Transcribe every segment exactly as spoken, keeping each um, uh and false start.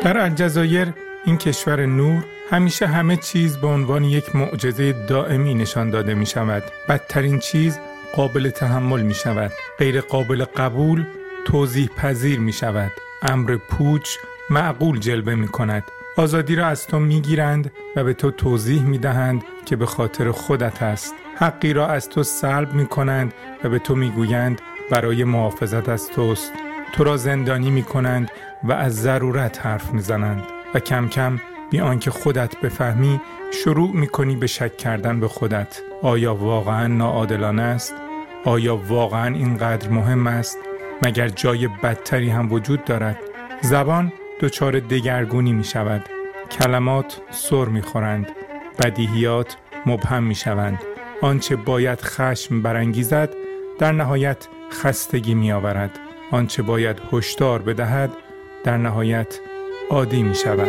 در الجزایر، این کشور نور، همیشه همه چیز به عنوان یک معجزه دائمی نشان داده می شود. بدترین چیز قابل تحمل می شود. غیر قابل قبول توضیح پذیر می شود. امر پوچ معقول جلوه می کند. آزادی را از تو می گیرند و به تو توضیح می دهند که به خاطر خودت است. حقی را از تو سلب می کنند و به تو می گویند برای محافظت از توست. تو را زندانی می کنند و از ضرورت حرف می زنند و کم کم بی آنکه خودت بفهمی شروع می کنی به شک کردن به خودت. آیا واقعا ناعادلانه است؟ آیا واقعا اینقدر مهم است؟ مگر جای بدتری هم وجود دارد؟ زبان دچار دگرگونی می شود. کلمات سر می خورند. بدیهیات مبهم می شوند. آنچه باید خشم برانگیزد در نهایت خستگی می آورد. آنچه باید هشدار بدهد در نهایت عادی می شود.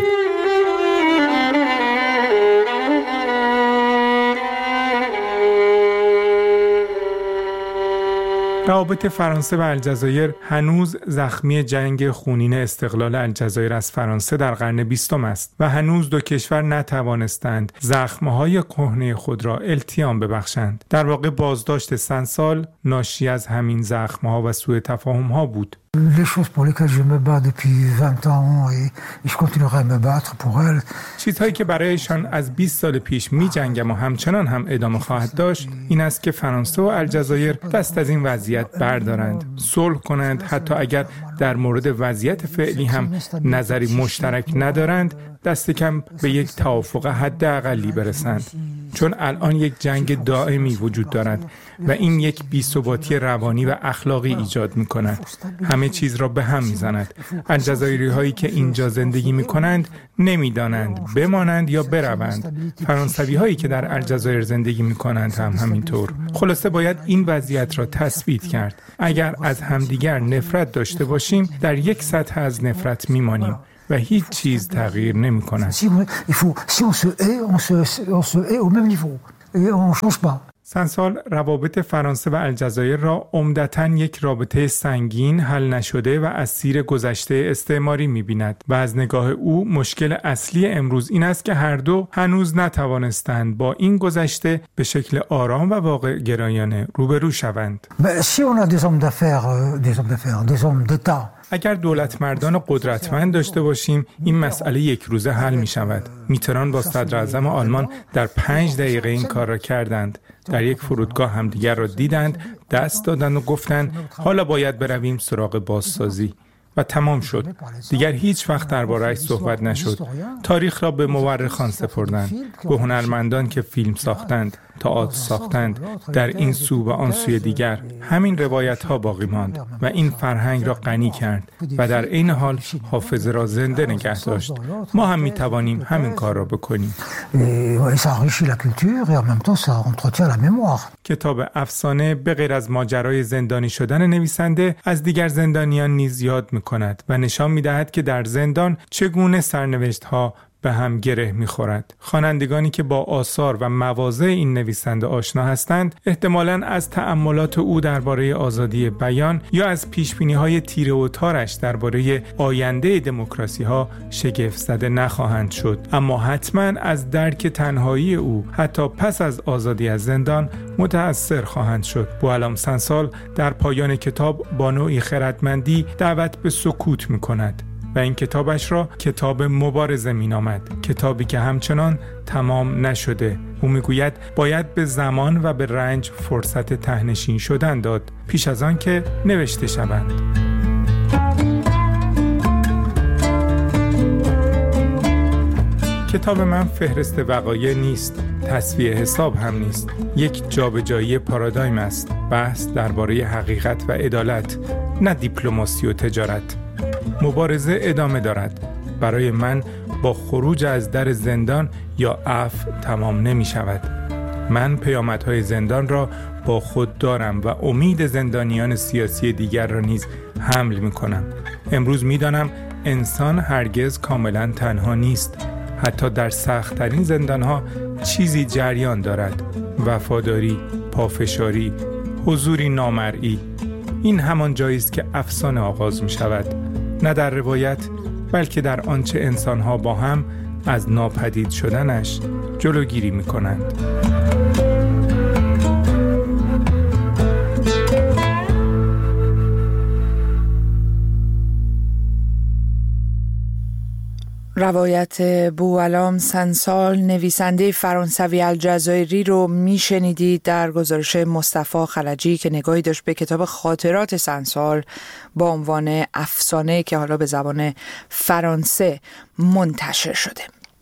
روابط فرانسه و الجزایر هنوز زخمی جنگ خونین استقلال الجزایر از فرانسه در قرن بیستم است و هنوز دو کشور نتوانستند زخم‌های کهنه خود را التیام ببخشند. در واقع بازداشت سن سال ناشی از همین زخم‌ها و سوء تفاهم‌ها بود. Les choses pour lesquelles je me bats depuis vingt ans et je continuerai à me battre pour elles. چیزهایی که برایشان از بیست سال پیش می جنگم و همچنان هم ادامه خواهد داشت این است که فرانسه و الجزایر دست از این وضعیت بردارند، صلح کنند، حتی اگر در مورد وضعیت فعلی هم نظری مشترک ندارند، دست کم به یک توافق حداقلی برسند. چون الان یک جنگ دائمی وجود دارد و این یک بی‌ثباتی روانی و اخلاقی ایجاد می کند. همه چیز را به هم می زند. الجزایری هایی که اینجا زندگی می کنند نمی دانند بمانند یا بروند. فرانسوی هایی که در الجزایر زندگی می کنند هم همینطور. خلاصه باید این وضعیت را تثبیت کرد. اگر از همدیگر نفرت داشته باشیم در یک سطح از نفرت می مانیم و هیچ چیز تغییر نمی کند. سن سال روابط فرانسه و الجزایر را عمدتاً یک رابطه سنگین، حل نشده و اسیر گذشته استعماری می‌بیند و از نگاه او مشکل اصلی امروز این است که هر دو هنوز نتوانستند با این گذشته به شکل آرام و واقع گرایانه روبرو شوند. اگر دولت مردان قدرتمند داشته باشیم این مسئله یک روزه حل می شود. میتران با صدر اعظم آلمان در پنج دقیقه این کار را کردند. در یک فرودگاه همدیگر را دیدند، دست دادند و گفتند حالا باید برویم سراغ بازسازی. و تمام شد. دیگر هیچ وقت درباره‌اش صحبت نشد. تاریخ را به مورخان سپردند، به هنرمندان که فیلم ساختند، تئاتر ساختند. در این سو و آن سوی دیگر همین روایت‌ها باقی ماند و این فرهنگ را غنی کرد و در عین حال حافظه را زنده نگه داشت. ما هم می‌توانیم همین کار را بکنیم. کتاب افسانه به غیر از ماجرای زندانی شدن نویسنده از دیگر زندانیان نیز یاد می‌کند و نشان می‌دهد که در زندان چگونه سرنوشت‌ها به هم گره می‌خورد. خوانندگانی که با آثار و مواضع این نویسنده آشنا هستند، احتمالاً از تأملات او درباره آزادی بیان یا از پیشبینی‌های تیره و تارش درباره آینده دموکراسی‌ها شگفت زده نخواهند شد، اما حتماً از درک تنهایی او حتی پس از آزادی از زندان متأثر خواهند شد. بوالعام سن سال در پایان کتاب با نوعی خردمندی دعوت به سکوت می‌کند و این کتابش را کتاب مبارزه مینامد، کتابی که همچنان تمام نشده. او میگوید باید به زمان و به رنج فرصت تهنشین شدن داد پیش از آن که نوشته شوند. کتاب من فهرست وقایع نیست، تصفیه حساب هم نیست. یک جابجایی پارادایم است، بحث درباره حقیقت و عدالت، نه دیپلماسی و تجارت. مبارزه ادامه دارد. برای من با خروج از در زندان یا عفو تمام نمی شود. من پیامدهای زندان را با خود دارم و امید زندانیان سیاسی دیگر را نیز حمل می کنم. امروز می دانم انسان هرگز کاملا تنها نیست. حتی در سخت‌ترین زندانها چیزی جریان دارد. وفاداری، پافشاری، حضوری نامرئی. این همان جایی است که افسانه آغاز می شود. نه در روایت بلکه در آنچه انسان‌ها با هم از ناپدید شدنش جلوگیری می‌کنند. روایت بوالام سنسال، نویسنده فرانسوی الجزایری رو میشنیدید در گزارش مصطفی خلجی که نگاهی داشت به کتاب خاطرات سنسال با عنوان افسانه که حالا به زبان فرانسه منتشر شده.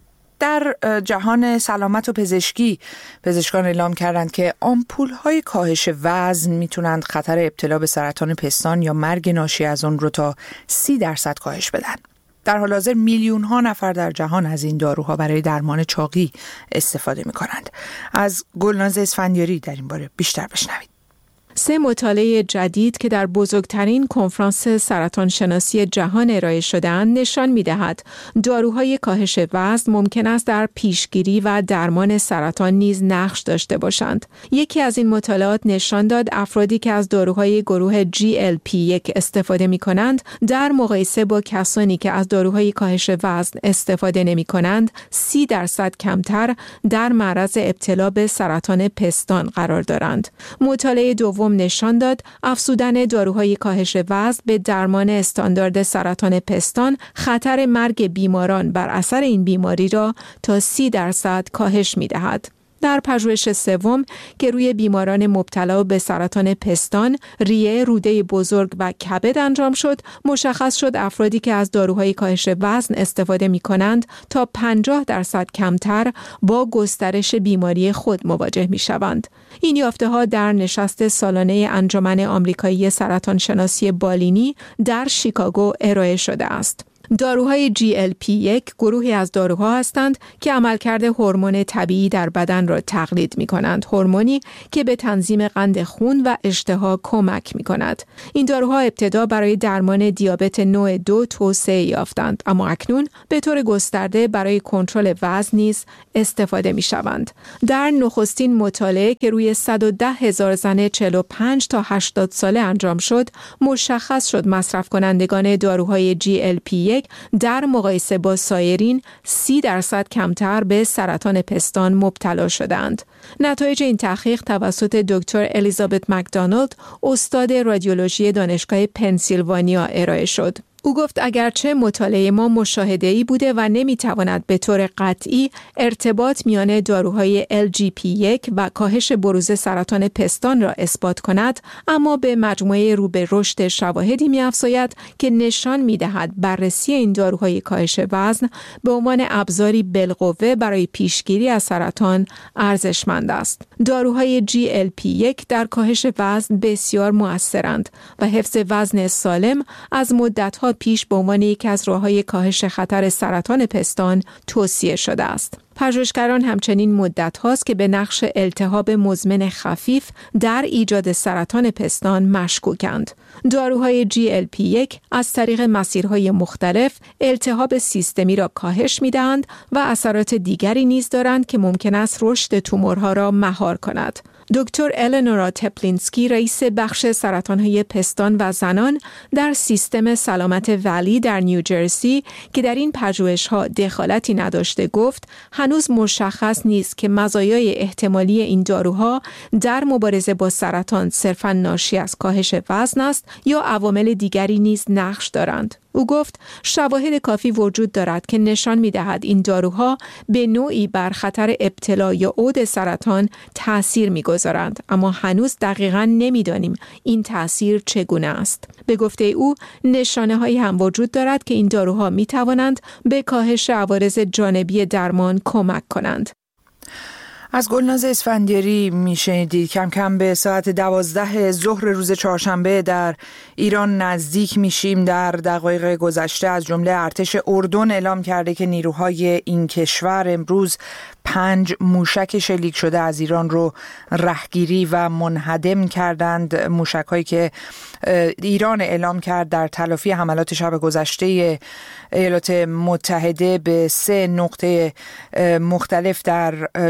در جهان سلامت و پزشکی پزشکان اعلام کردند که آمپول‌های کاهش وزن میتونند خطر ابتلا به سرطان پستان یا مرگ ناشی از اون رو تا سی درصد کاهش بدن. در حال حاضر میلیون ها نفر در جهان از این داروها برای درمان چاقی استفاده می کنند. از گلناز اسفندیاری در این باره بیشتر بشنوید. سه مطالعه جدید که در بزرگترین کنفرانس سرطان شناسی جهان ارائه شده‌اند نشان می‌دهد داروهای کاهش وزن ممکن است در پیشگیری و درمان سرطان نیز نقش داشته باشند. یکی از این مطالعات نشان داد افرادی که از داروهای گروه جی ال پی یک استفاده می‌کنند در مقایسه با کسانی که از داروهای کاهش وزن استفاده نمی‌کنند سی درصد کمتر در معرض ابتلا به سرطان پستان قرار دارند. مطالعه دوم نشان داد افزودن داروهای کاهش وزن به درمان استاندارد سرطان پستان خطر مرگ بیماران بر اثر این بیماری را تا سی درصد کاهش می‌دهد. در پژوهش سوم که روی بیماران مبتلا به سرطان پستان، ریه، روده بزرگ و کبد انجام شد، مشخص شد افرادی که از داروهای کاهش وزن استفاده می کنند تا پنجاه درصد کمتر با گسترش بیماری خود مواجه می شوند. این یافته ها در نشست سالانه انجمن آمریکایی سرطان شناسی بالینی در شیکاگو ارائه شده است. داروهای جی ال پی یک گروهی از داروها هستند که عملکرد هورمون طبیعی در بدن را تقلید می کنند. هورمونی که به تنظیم قند خون و اشتها کمک می کند. این داروها ابتدا برای درمان دیابت نوع دو توسعه یافتند، اما اکنون به طور گسترده برای کنترل وزن نیز استفاده می شوند. در نخستین مطالعه که روی صد و ده هزار زن چهل و پنج تا هشتاد ساله انجام شد، مشخص شد مصرف کنندگان داروهای جی ال پی یک در مقایسه با سایرین سی درصد کمتر به سرطان پستان مبتلا شدند. نتایج این تحقیق توسط دکتر الیزابت مکدونالد، استاد رادیولوژی دانشگاه پنسیلوانیا ارائه شد. او گفت اگرچه مطالعه ما مشاهده‌ای بوده و نمیتواند به طور قطعی ارتباط میان داروهای ال جی پی یک و کاهش بروز سرطان پستان را اثبات کند، اما به مجموعه رو به رشد شواهدی می‌افزاید که نشان می‌دهد بررسی این داروهای کاهش وزن به عنوان ابزاری بالقوه برای پیشگیری از سرطان ارزشمند است. داروهای جی ال پی یک در کاهش وزن بسیار مؤثرند و حفظ وزن سالم از مدت‌ها پیش به عنوان یکی از راه‌های کاهش خطر سرطان پستان توصیه شده است. پژوهشگران همچنین مدت هاست که به نقش التهاب مزمن خفیف در ایجاد سرطان پستان مشکوکند. داروهای جی ال پی یک از طریق مسیرهای مختلف التهاب سیستمی را کاهش می‌دهند و اثرات دیگری نیز دارند که ممکن است رشد تومورها را مهار کند. دکتر النورا تپلینسکی، رئیس بخش سرطان‌های پستان و زنان در سیستم سلامت ولی در نیوجرسی که در این پژوهش‌ها دخالتی نداشته، گفت هنوز مشخص نیست که مزایای احتمالی این داروها در مبارزه با سرطان صرفاً ناشی از کاهش وزن است یا عوامل دیگری نیز نقش دارند. او گفت شواهد کافی وجود دارد که نشان می‌دهد این داروها به نوعی بر خطر ابتلا یا عود سرطان تأثیر می‌گذارند، اما هنوز دقیقاً نمی‌دانیم این تأثیر چگونه است. به گفته او نشانه‌هایی هم وجود دارد که این داروها می‌توانند به کاهش عوارض جانبی درمان کمک کنند. از گلناز اسفندیاری میشنیدید. کم کم به ساعت دوازده ظهر روز چهارشنبه در ایران نزدیک میشیم. در دقایق گذشته از جمله ارتش اردن اعلام کرده که نیروهای این کشور امروز پنج موشک شلیک شده از ایران رو رهگیری و منهدم کردند. موشک‌هایی که ایران اعلام کرد در تلافی حملات شب گذشته ایالات متحده به سه نقطه مختلف در جنوب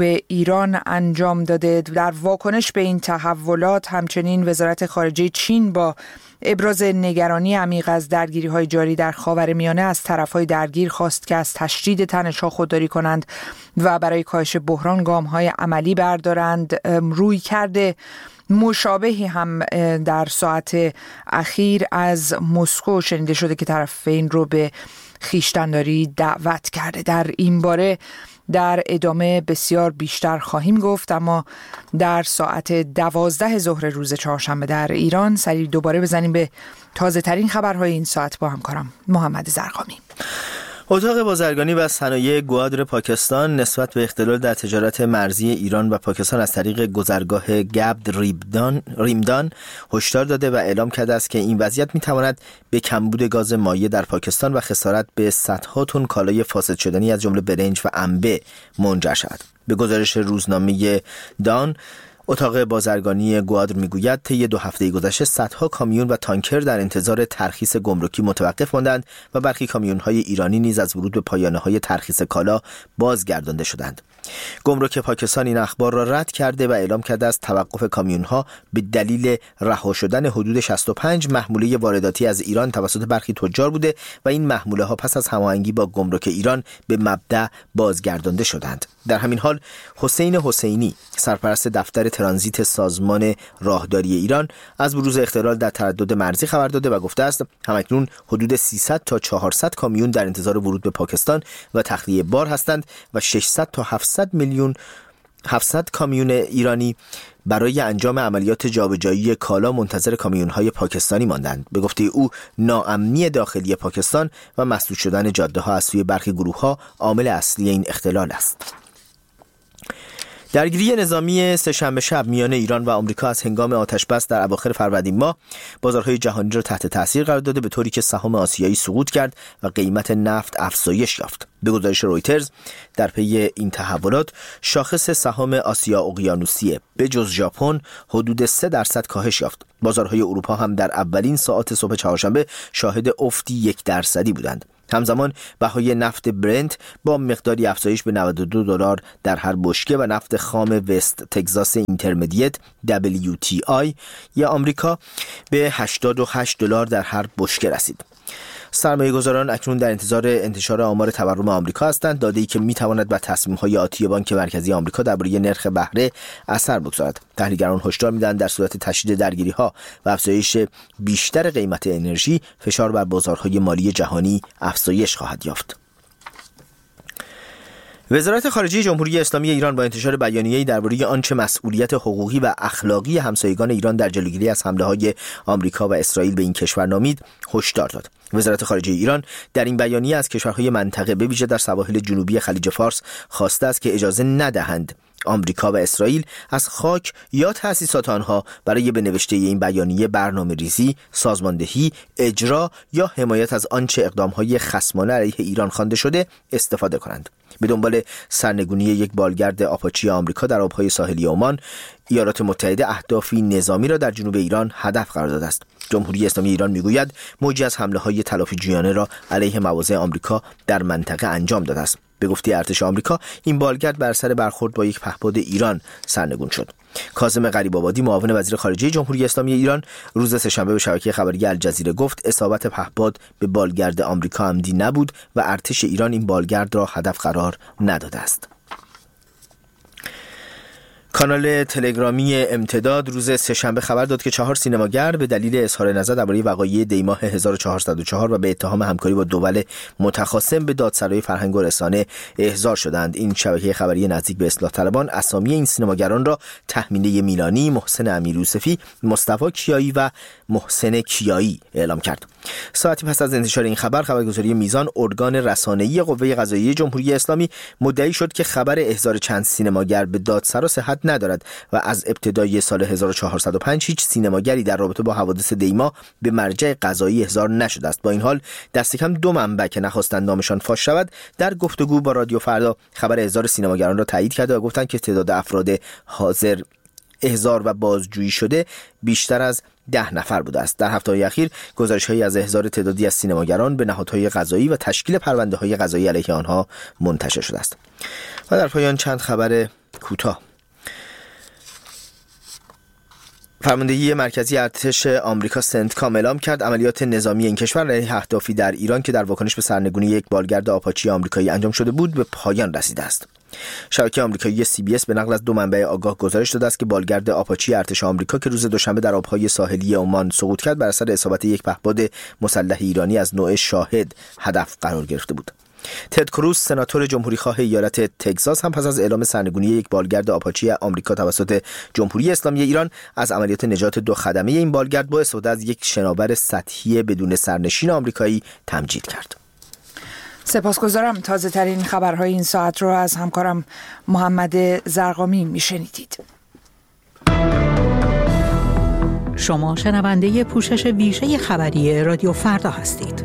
جنوب ایران انجام داده. در واکنش به این تحولات همچنین وزارت خارجه چین با ابراز نگرانی عمیق از درگیری‌های جاری در خاورمیانه از طرف‌های درگیر خواست که از تشدید تنش‌ها خودداری کنند و برای کاهش بحران گام‌های عملی بردارند. روی کرده مشابهی هم در ساعت اخیر از مسکو شنیده شده که طرفین رو به خویشتن‌داری دعوت کرده. در این باره در ادامه بسیار بیشتر خواهیم گفت، اما در ساعت دوازده ظهر روز چهارشنبه در ایران سریع دوباره بزنیم به تازه ترین خبرهای این ساعت با همکارم محمد زرقامی. اتاق بازرگانی و صنایع گوادر پاکستان نسبت به اختلال در تجارت مرزی ایران و پاکستان از طریق گذرگاه گبد ریمدان ریمدان هشدار داده و اعلام کرده است که این وضعیت می‌تواند به کمبود گاز مایع در پاکستان و خسارت به صدها تن کالای فاسد شدنی از جمله برنج و انبه منجر شود. به گزارش روزنامه دان، اتاق بازرگانی گوادر میگوید طی دو هفته گذشته صدها کامیون و تانکر در انتظار ترخیص گمرکی متوقف ماندند و برخی کامیون‌های ایرانی نیز از ورود به پایانه‌های ترخیص کالا بازگردانده شدند. گمرک پاکستان این اخبار را رد کرده و اعلام کرده است توقف کامیون‌ها به دلیل رها شدن حدود شصت و پنج محموله وارداتی از ایران توسط برخی تجار بوده و این محموله‌ها پس از هماهنگی با گمرک ایران به مبدأ بازگردانده شدند. در همین حال حسین حسینی، سرپرست دفتر ترانزیت سازمان راهداری ایران، از بروز اختلال در تردد مرزی خبر داده و گفته است همکنون حدود سیصد تا چهارصد کامیون در انتظار ورود به پاکستان و تخلیه بار هستند و ششصد تا هفتصد میلیون هفتصد کامیون ایرانی برای انجام عملیات جابجایی کالا منتظر کامیون‌های پاکستانی ماندند. به گفته او ناامنی داخلی پاکستان و مسدود شدن جاده‌ها از سوی برخی گروه‌ها عامل اصلی این اختلال است. درگیری نظامی سه‌شنبه شب میان ایران و آمریکا از هنگام آتش‌بس در اواخر فروردین ماه بازارهای جهانی را تحت تاثیر قرار داده، به طوری که سهام آسیایی سقوط کرد و قیمت نفت افزایش یافت. به گزارش رویترز در پی این تحولات شاخص سهام آسیا اقیانوسیه به جز ژاپن حدود سه درصد کاهش یافت. بازارهای اروپا هم در اولین ساعات صبح چهارشنبه شاهد افتی یک درصدی بودند. همزمان بهای نفت برنت با مقداری افزایش به نود و دو دلار در هر بشکه و نفت خام وست تگزاس اینترمدیت دبلیو تی آی یا آمریکا به هشتاد و هشت دلار در هر بشکه رسید. سرمایه گذاران اکنون در انتظار انتشار آمار تورم آمریکا هستند، داده‌ای که می‌تواند بر تصمیم‌های آتی بانک مرکزی آمریکا درباره نرخ بهره اثر بگذارد. تحلیلگران هشدار می‌دهند در صورت تشدید درگیری‌ها و افزایش بیشتر قیمت انرژی، فشار بر بازارهای مالی جهانی افزایش خواهد یافت. وزارت خارجه جمهوری اسلامی ایران با انتشار بیانیه‌ای درباره آنچه مسئولیت حقوقی و اخلاقی همسایگان ایران در جلوگیری از حمله‌های آمریکا و اسرائیل به این کشور نامید، هشدار داد. وزارت خارجه ایران در این بیانیه از کشورهای منطقه به ویژه در سواحل جنوبی خلیج فارس خواسته است که اجازه ندهند آمریکا و اسرائیل از خاک یا تأسیسات آنها برای به نوشته این بیانیه برنامه‌ریزی، سازماندهی، اجرا یا حمایت از آنچه اقدام‌های خصمانه علیه ایران خوانده شده استفاده کنند. به دنبال سرنگونی یک بالگرد آپاچی آمریکا در آب‌های ساحلی عمان، ایالات متحده اهدافی نظامی را در جنوب ایران هدف قرار داده است. جمهوری اسلامی ایران میگوید موجی از حمله‌های تلافی‌جویانه را علیه مواضع آمریکا در منطقه انجام داده است. به گفته ارتش آمریکا این بالگرد بر اثر برخورد با یک پهپاد ایران سرنگون شد. کاظم غریب‌آبادی معاون وزیر خارجه جمهوری اسلامی ایران روز سه‌شنبه به شبکه خبری الجزیره گفت اصابت پهپاد به بالگرد آمریکا عمدی نبود و ارتش ایران این بالگرد را هدف قرار نداده است. کانال تلگرامی امتداد روز سه‌شنبه خبر داد که چهار سینماگر به دلیل اظهار نظر درباره وقایع دی‌ماه هزار و چهارصد و چهار و به اتهام همکاری با دول متخاصم به دادسرای فرهنگ و رسانه احضار شدند. این شبکه خبری نزدیک به اصلاح طلبان اسامی این سینماگران را تهمینه میلانی، محسن امیروسفی، مصطفی کیایی و محسن کیایی اعلام کرد. ساعتی پس از انتشار این خبر، خبرگزاری میزان، ارگان رسانه‌ای قوه قضاییه جمهوری اسلامی، مدعی شد که خبر احضار چند سینماگر به دادسرا صحت ندارد و از ابتدای سال هزار و چهارصد و پنج هیچ سینماگری در رابطه با حوادث دیما به مرجع قضایی احضار نشده است. با این حال دست کم دو منبع که نخواستند نامشان فاش شود در گفتگو با رادیو فردا خبر احضار سینماگران را تایید کرده و گفتند که تعداد افراد حاضر احضار و بازجویی شده بیشتر از ده نفر بوده است. در هفته‌های اخیر گزارش‌هایی از احضار تعدادی از سینماگران به نهادهای قضایی و تشکیل پرونده‌های قضایی علیه آنها منتشر شده است. و در پایان چند خبر کوتاه. فرماندهی مرکزی ارتش آمریکا سنتکام اعلام کرد عملیات نظامی این کشور علیه اهدافی در ایران که در واکنش به سرنگونی یک بالگرد آپاچی آمریکایی انجام شده بود به پایان رسیده است. شبکه آمریکایی سی بی اس به نقل از دو منبع آگاه گزارش داده است که بالگرد آپاچی ارتش آمریکا که روز دوشنبه در آبهای ساحلی عمان سقوط کرد بر اثر اصابت یک پهپاد مسلح ایرانی از نوع شاهد هدف قرار گرفته بود. تد کروز سناتور جمهوریخواه ایالت تگزاس هم پس از اعلام سرنگونی یک بالگرد آپاچی آمریکا توسط جمهوری اسلامی ایران از عملیات نجات دو خدمه این بالگرد با استفاده از یک شناور سطحی بدون سرنشین آمریکایی تمجید کرد. سپاسگزارم. تازه ترین خبرهای این ساعت رو از همکارم محمد زرقامی میشنیدید. شما شنونده پوشش ویژه خبری رادیو فردا هستید.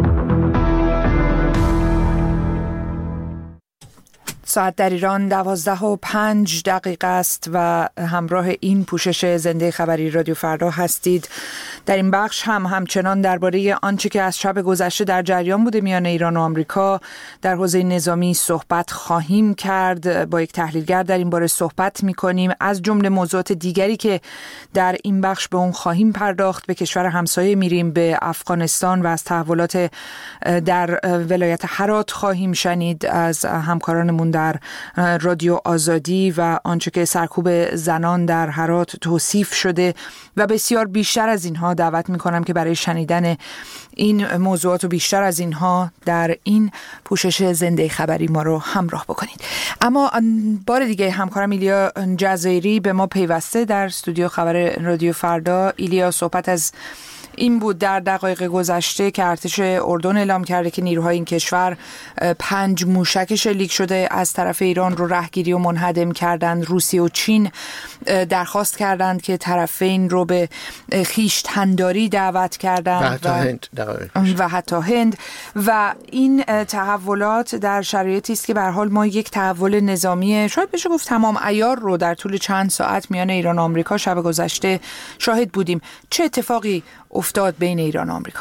ساعت در ایران دوازده و پنج دقیقه است و همراه این پوشش زنده خبری رادیو فردا هستید. در این بخش هم همچنان درباره آنچه که از شب گذشته در جریان بوده میان ایران و آمریکا در حوزه نظامی صحبت خواهیم کرد. با یک تحلیلگر در این باره صحبت می‌کنیم. از جمله موضوعات دیگری که در این بخش به اون خواهیم پرداخت به کشور همسایه میریم، به افغانستان و از تحولات در ولایت هرات خواهیم شنید از همکارانمون در رادیو آزادی و آنچه که سرکوب زنان در هرات توصیف شده و بسیار بیشتر از اینها. دعوت میکنم که برای شنیدن این موضوعات و بیشتر از اینها در این پوشش زنده خبری ما رو همراه بکنید. اما بار دیگه همکارم ایلیا جزایری به ما پیوسته در استودیو خبر رادیو فردا. ایلیا، صحبت از این بود در دقایق گذشته که ارتش اردن اعلام کرده که نیروهای این کشور پنج موشک شلیک شده از طرف ایران رو رهگیری و منهدم کردند. روسیه و چین درخواست کردند که طرفین رو به خویشتن‌داری دعوت کردند و حتی هند و حتی هند و این تحولات در شرایطی است که به هر حال ما یک تحول نظامی شاید بشه گفت تمام عیار رو در طول چند ساعت میان ایران و آمریکا شب گذشته شاهد بودیم. چه اتفاقی افتاد بین ایران و آمریکا؟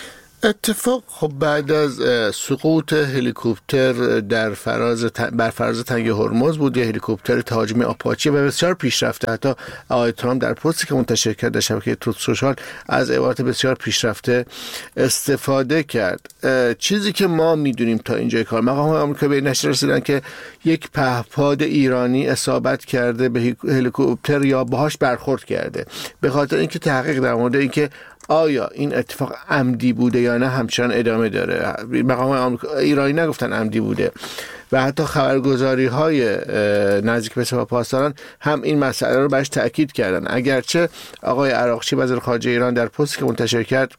اتفاق خب بعد از سقوط هلیکوپتر در فراز بر فراز تنگه هرمز بود، یه هلیکوپتر تهاجمی آپاچی و بسیار پیشرفته. حتی آقای ترامپ در پستی که منتشر کرد در شبکه تروت سوشال از عبارت بسیار پیشرفته استفاده کرد. چیزی که ما میدونیم تا اینجای کار، مقامات آمریکا به این نتیجه رسیدن که یک پهپاد ایرانی اصابت کرده به هلیکوپتر یا باهاش برخورد کرده. به خاطر اینکه تحقیق در مورد اینکه آیا این اتفاق عمدی بوده یا نه همچنان ادامه داره. مقامات آمریکا ایرانی نگفتن عمدی بوده و حتی خبرگزاری های نزدیک به سپاه پاسداران هم این مسئله رو برش تأکید کردن. اگرچه آقای عراقچی وزیر خارجه ایران در پستی که منتشر کرد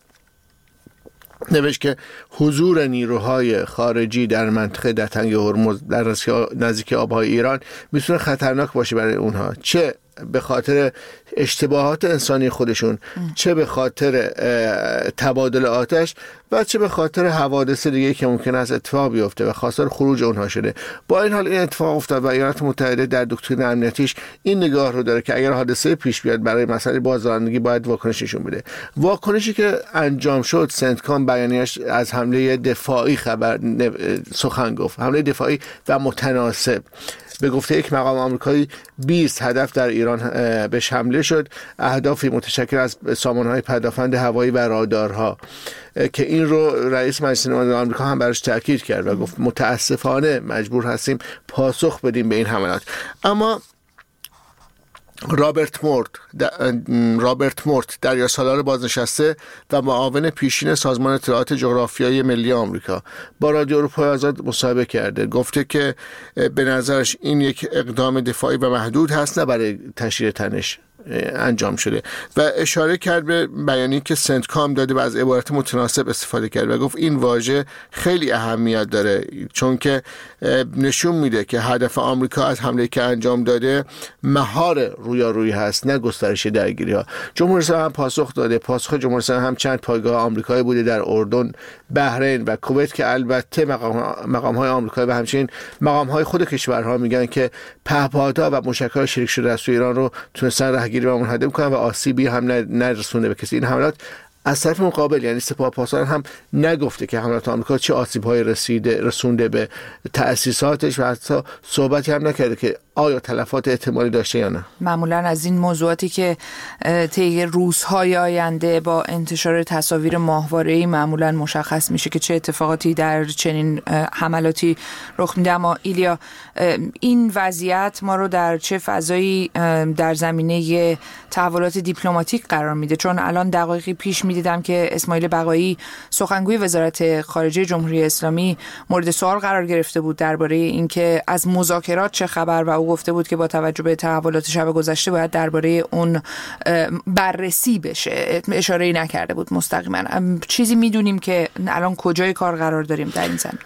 نوشت که حضور نیروهای خارجی در منطقه در تنگه هرمز در نزدیک آبهای ایران میتونه خطرناک باشه برای اونها، چه به خاطر اشتباهات انسانی خودشون، چه به خاطر تبادل آتش و چه به خاطر حوادث دیگه که ممکن است اتفاق بیفته و خواستار خروج اونها شده. با این حال این اتفاق افتاد و ایالات متحده در دکترین امنیتیش این نگاه رو داره که اگر حادثه پیش بیاد برای مسئله بازدارندگی باید واکنش نشون بده. واکنشی که انجام شد، سنتکام بیانیه‌اش از حمله دفاعی خبر سخن گفت، حمله دفاعی و متناسب. به گفته یک مقام آمریکایی بیست هدف در ایران بهش حمله شد، اهدافی متشکل از سامانه‌های پدافند هوایی و رادارها که این رو رئیس مجلس نمایندگان آمریکا هم براش تاکید کرد و گفت متاسفانه مجبور هستیم پاسخ بدیم به این حملات. اما رابرت مورت رابرت مورت دریاسالار بازنشسته و معاون پیشین سازمان اطلاعات جغرافیایی ملی آمریکا با رادیو اروپای آزاد مصاحبه کرده. گفته که به نظرش این یک اقدام دفاعی و محدود هست، نه برای تشدید تنش انجام شده و اشاره کرد به بیانیه‌ای که سنتکام داده و از عبارت متناسب استفاده کرد و گفت این واژه خیلی اهمیت داره چون که نشون میده که هدف آمریکا از حمله که انجام داده مهار رویارویی هست، نه گسترش درگیری‌ها. جمهوری اسلامی هم پاسخ داده. پاسخ جمهوری اسلامی هم چند پایگاه آمریکایی بوده در اردن، بحرین و کویت که البته مقام مقام‌های آمریکایی و همچنین مقام‌های خود کشورها میگن که پهپادها و موشک‌های شلیک شده از ایران رو تونستن گیری و منهدم کنن و آسیبی هم نرسونده به کسی. این حملات از طرف مقابل یعنی سپاه پاسداران هم نگفته که حملات آمریکا چه آسیب‌هایی رسیده رسونده به تأسیساتش و حتی صحبتی هم نکرده که آیا تلفات احتمالی داشته یا نه. معمولا از این موضوعاتی که طی روزهای آینده با انتشار تصاویر ماهواره‌ای معمولا مشخص میشه که چه اتفاقاتی در چنین حملاتی رخ میده. اما ایلیا، این وضعیت ما رو در چه فضایی در زمینه تحولات دیپلماتیک قرار میده؟ چون الان دقایقی پیش میدیدم که اسماعیل بقایی سخنگوی وزارت خارجه جمهوری اسلامی مورد سوال قرار گرفته بود درباره اینکه از مذاکرات چه خبر، و او گفته بود که با توجه به تحولات شب گذشته باید درباره اون بررسی بشه. اشاره‌ای نکرده بود مستقیما. چیزی میدونیم که الان کجای کار قرار داریم در این زمینه؟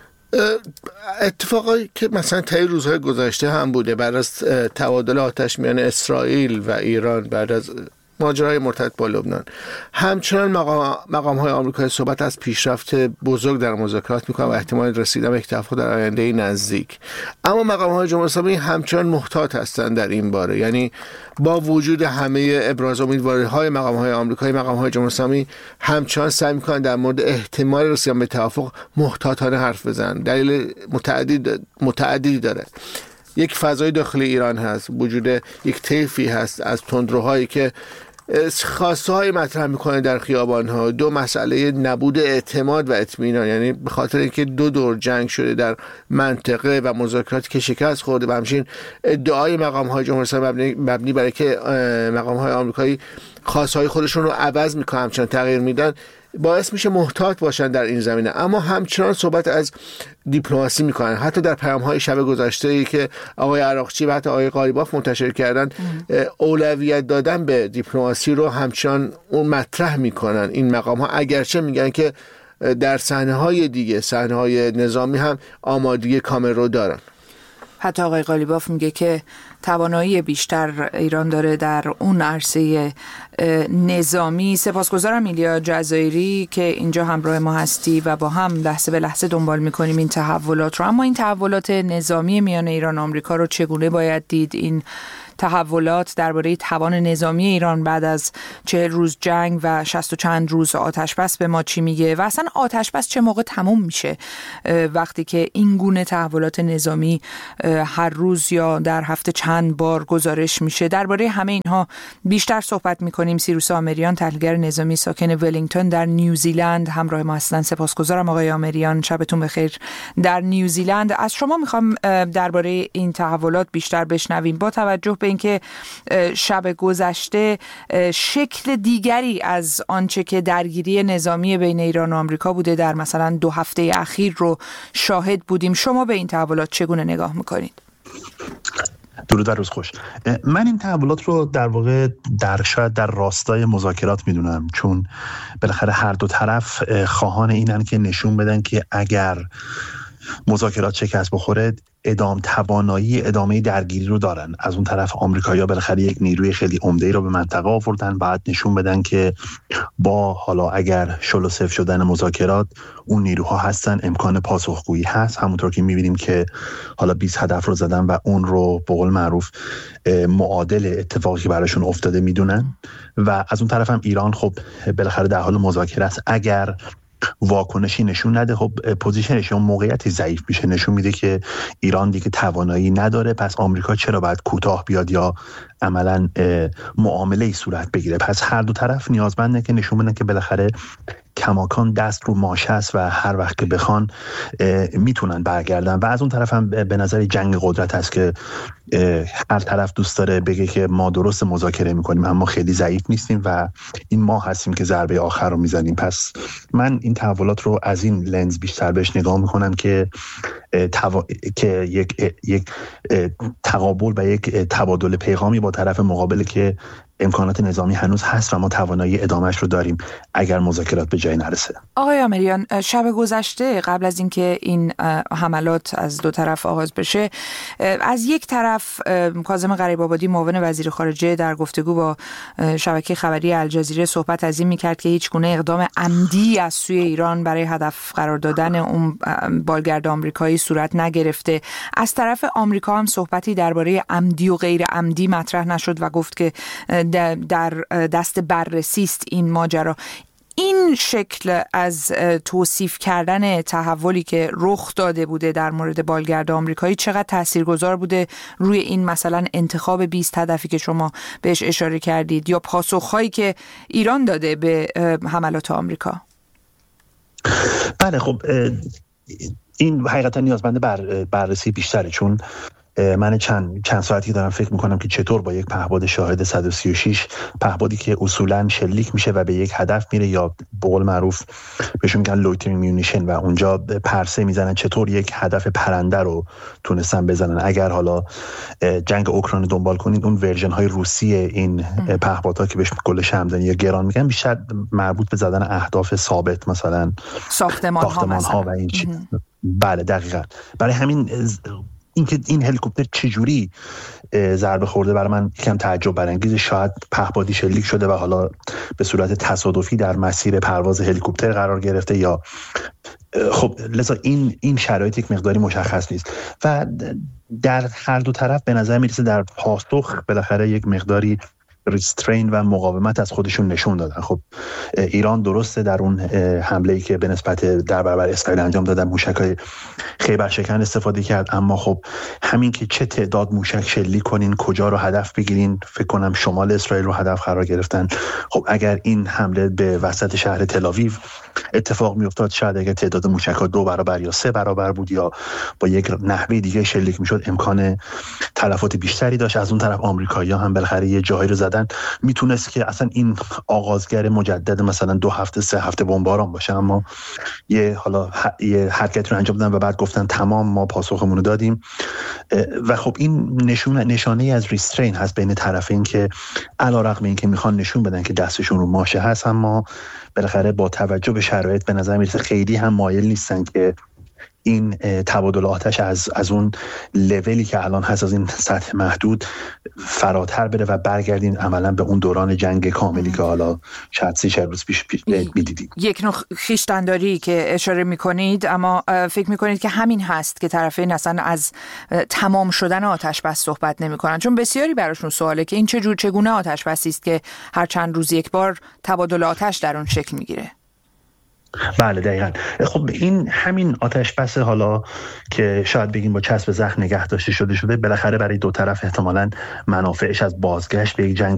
اتفاقی که مثلا طی روزهای گذشته هم بوده بعد از تبادل آتش میان اسرائیل و ایران بعد از ماجرای مرتبط با لبنان، همچنان مقام مقام های آمریکایی صحبت از پیشرفت بزرگ در مذاکرات میکنن و احتمال رسیدن به یک توافق در آینده نزدیک. اما مقام های جمهوری اسلامی همچنان محتاط هستند در این باره. یعنی با وجود همه ابراز امیدواری های مقام های آمریکایی، مقام های جمهوری اسلامی همچنان سعی میکنن در مورد احتمال رسیدن به توافق محتاطانه حرف بزنن. دلیل متعدد متعددی داره. یک فضای داخل ایران هست، وجود یک طیفی هست از تندروهایی که خواسته های مطرح میکنه در خیابان ها. دو مسئله نبود اعتماد و اطمینان، یعنی به خاطر اینکه دو دور جنگ شده در منطقه و مذاکراتی که شکست خورده و همچنین ادعای مقام های جمهوری اسلامی مبنی برای که مقام های آمریکایی خواسته های خودشون رو عوض میکنن، همچنان تغییر میدن، باعث میشه محتاط باشن در این زمینه. اما همچنان صحبت از دیپلماسی میکنن. حتی در پیام‌های شب گذشته‌ای که آقای عراقچی و حتی آقای قالیباف منتشر کردن، اولویت دادن به دیپلماسی رو همچنان اون مطرح میکنن این مقام‌ها، اگرچه میگن که در صحنه‌های دیگه، صحنه‌های نظامی هم آمادگی کامل رو دارن. حتی آقای قالیباف میگه که توانایی بیشتر ایران داره در اون عرصه نظامی. سپاسگزارم ایلیا جزایری که اینجا همراه ما هستی و با هم لحظه به لحظه دنبال میکنیم این تحولات رو. اما این تحولات نظامی میان ایران و آمریکا رو چگونه باید دید؟ این تحولات درباره توان نظامی ایران بعد از چهل روز جنگ و شصت و چند روز آتش بس به ما چی میگه؟ و اصلا آتش بس چه موقع تموم میشه وقتی که این گونه تحولات نظامی هر روز یا در هفته چند بار گزارش میشه؟ درباره همه اینها بیشتر صحبت میکنیم. سیروس آمریان، تحلیلگر نظامی ساکن ولینگتون در نیوزیلند، همراه ما هستند. سپاسگزارم آقای آمریان، شبتون بخیر. در نیوزیلند از شما میخوام درباره این تحولات بیشتر بشنویم، با توجه به اینکه شب گذشته شکل دیگری از آنچه که درگیری نظامی بین ایران و آمریکا بوده در مثلا دو هفته اخیر رو شاهد بودیم. شما به این تحولات چگونه نگاه میکنید؟ درود و روز خوش. من این تحولات رو در واقع در شاید در راستای مذاکرات میدونم، چون بالاخره هر دو طرف خواهان اینن که نشون بدن که اگر مذاکرات شکست بخوره ادام توانایی ادامه درگیری رو دارن. از اون طرف آمریکایی‌ها بالاخره یک نیروی خیلی عمده‌ای رو به منطقه آوردن، بعد نشون بدن که با حالا اگر شل و صفر شدن مذاکرات اون نیروها هستن، امکان پاسخگویی هست. همونطور که می‌بینیم که حالا بیست هدف رو زدن و اون رو به قول معروف معادل اتفاقی که براشون افتاده میدونن. و از اون طرف هم ایران خب بالاخره در حال مذاکره است. اگر واکنشی نشون نده، خب پوزیشنش اون موقعیتی ضعیف میشه، نشون میده که ایران دیگه توانایی نداره. پس آمریکا چرا باید کوتاه بیاد یا عملاً معامله‌ای صورت بگیره؟ پس هر دو طرف نیازمنده که نشون بدن که بالاخره کماکان دست رو ماشه است و هر وقت که بخوان میتونن برگردن. و از اون طرف هم به نظر جنگ قدرت است که هر طرف دوست داره بگه که ما درست مذاکره میکنیم اما خیلی ضعیف نیستیم و این ما هستیم که ضربه آخر رو میزنیم. پس من این تحولات رو از این لنز بیشتر بهش نگاه میکنم که توا... که یک یک تقابل و یک تبادل پیغامی با طرف مقابل که امکانات نظامی هنوز هست و ما توانایی ادامهش رو داریم اگر مذاکرات به جای نرسه. آقای آمریان، شب گذشته قبل از اینکه این حملات از دو طرف آغاز بشه، از یک طرف کاظم غریب‌آبادی معاون وزیر خارجه در گفتگو با شبکه خبری الجزیره صحبت از این میکرد که هیچ گونه اقدام عمدی از سوی ایران برای هدف قرار دادن اون بالگرد آمریکایی صورت نگرفته. از طرف آمریکا هم صحبتی درباره عمدی و غیر عمدی مطرح نشد و گفت که در دست بررسی است این ماجرا. این شکل از توصیف کردن تحولی که رخ داده بوده در مورد بالگرد آمریکایی چقدر تاثیرگذار بوده روی این مثلا انتخاب بیست هدفی که شما بهش اشاره کردید یا پاسخهایی که ایران داده به حملات آمریکا؟ بله خب این حقیقتا نیازمنده بر بررسی بیشتره، چون من چند چند ساعتی دارم فکر میکنم که چطور با یک پهپاد شاهد صد و سی و شش، پهپادی که اصولا شلیک میشه و به یک هدف میره یا به قول معروف بهشون میگن لویترینگ میونیشن و اونجا پرسه میزنن، چطور یک هدف پرنده رو تونستن بزنن. اگر حالا جنگ اوکراین دنبال کنید اون ورژن های روسی این پهپادها که بهش گل شمعدانی یا گران میگن بیشتر مربوط به زدن اهداف ثابت، مثلا ساختمان ها, ساختمان ها و این چیز. بله دقیقاً. برای همین اینکه این هلیکوپتر چجوری ضربه خورده برای من یکم تعجب برانگیز. شاید پهپادی شلیک شده و حالا به صورت تصادفی در مسیر پرواز هلیکوپتر قرار گرفته، یا خب لذا این این شرایط یک مقداری مشخص نیست و در هر دو طرف به نظر میرسه در پاسخ بالاخره یک مقداری ریسترین و مقاومت از خودشون نشون دادن. خب ایران درسته در اون حمله‌ای که به نسبت در برابر اسرائیل انجام دادن موشک‌های خیبر شکن استفاده کرد، اما خب همین که چه تعداد موشک شلیک کنین، کجا رو هدف بگیرین، فکر کنم شمال اسرائیل رو هدف قرار گرفتن. خب اگر این حمله به وسط شهر تل‌آویو اتفاق میافتاد، شاید اگر تعداد موشک‌ها دو برابر یا سه برابر بود یا با یک نحوه دیگه شلیک میشد امکان تلفات بیشتری داشت. از اون طرف آمریکایی‌ها هم بالاخره یه جایی رو زدن، میتونست که اصلا این آغازگر مجدد مثلا دو هفته سه هفته بمباران باشه، اما یه حالا یه حرکت رو انجام دادن و بعد گفتن تمام ما پاسخمون رو دادیم. و خب این نشونه نشانه از ریسترین هست بین طرفین که علیرغم اینکه میخوان نشون بدن که دستشون رو ماشه هست، اما بالاخره با توجه به شرایط به نظر میرسه خیلی هم مایل نیستن که این تبادل آتش از از اون لولی که الان هست، از این سطح محدود فراتر بره و برگردین عملا به اون دوران جنگ کاملی که حالا شاید سی چهل روز پیش میدیدیم. یک نوع خویشتن‌داری که اشاره میکنید، اما فکر میکنید که همین هست که طرفین اصلا از تمام شدن آتش بس صحبت نمیکنن؟ چون بسیاری براشون سواله که این چه جور چگونه آتش بسی است که هر چند روز یک بار تبادل آتش در اون شکل میگیره. بله دقیقاً. خب این همین آتش بس حالا که شاید بگیم با چسب زخم نگه داشته شده شده بالاخره برای دو طرف احتمالاً منافعش از بازگشت به یک جنگ